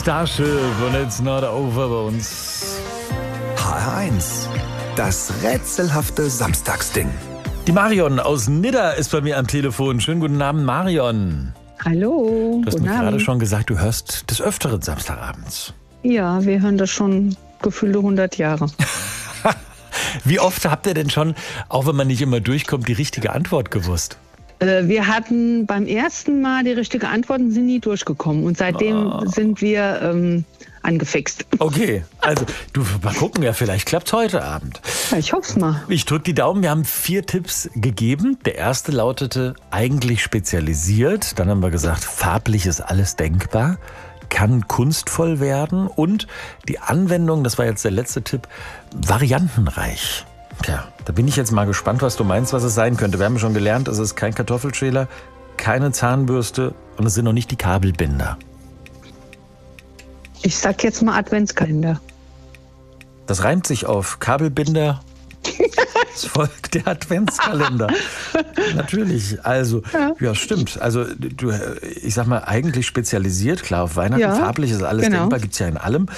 Starship und It's Not Over bei uns. HR1, das rätselhafte Samstagsding. Die Marion aus Nidda ist bei mir am Telefon. Schönen guten Abend, Marion. Hallo. Du hast mir Abend. gerade schon gesagt, du hörst des Öfteren Samstagabends. Ja, wir hören das schon gefühlte 100 Jahre. Wie oft habt ihr denn schon, auch wenn man nicht immer durchkommt, die richtige Antwort gewusst? Wir hatten beim ersten Mal die richtige Antwort und sind nie durchgekommen. Und seitdem sind wir angefixt. Okay, also du, mal gucken, ja, vielleicht klappt's heute Abend. Ja, ich hoffe mal. Ich drücke die Daumen, wir haben 4 Tipps gegeben. Der erste lautete, eigentlich spezialisiert. Dann haben wir gesagt, farblich ist alles denkbar, kann kunstvoll werden. Und die Anwendung, das war jetzt der letzte Tipp, variantenreich. Tja, da bin ich jetzt mal gespannt, was du meinst, was es sein könnte. Wir haben schon gelernt, es ist kein Kartoffelschäler, keine Zahnbürste und es sind noch nicht die Kabelbinder. Ich sag jetzt mal Adventskalender. Das reimt sich auf Kabelbinder. Es folgt der Adventskalender. Natürlich, also, ja, stimmt. Also, du, ich sag mal, eigentlich spezialisiert, klar, auf Weihnachten, Ja, farblich ist alles genau. denkbar, gibt's ja in allem.